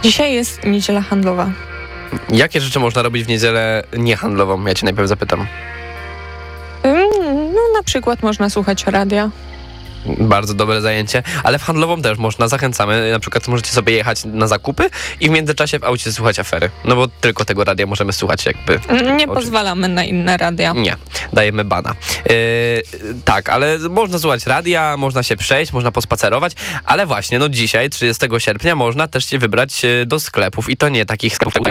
Dzisiaj jest niedziela handlowa. Jakie rzeczy można robić w niedzielę niehandlową? Ja cię najpierw zapytam. No na przykład można słuchać radia. Bardzo dobre zajęcie, ale w handlową też można, zachęcamy, na przykład możecie sobie jechać na zakupy i w międzyczasie w aucie słuchać afery, no bo tylko tego radia możemy słuchać jakby. Nie pozwalamy na inne radia. Nie, dajemy bana. Tak, ale można słuchać radia, można się przejść, można pospacerować, ale właśnie, no dzisiaj, 30 sierpnia, można też się wybrać do sklepów i to nie takich sklepów